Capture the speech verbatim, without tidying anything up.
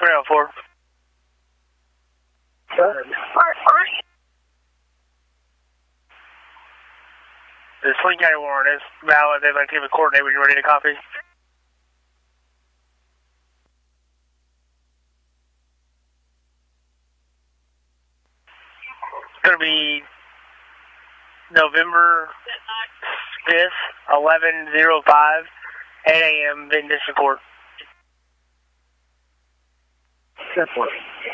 twenty oh four. The Swing County warrant is valid. They'd like to give a coordinate when you're ready to copy. It's going to be November fifth, eleven oh five, eight a m Benton District Court. Ten four.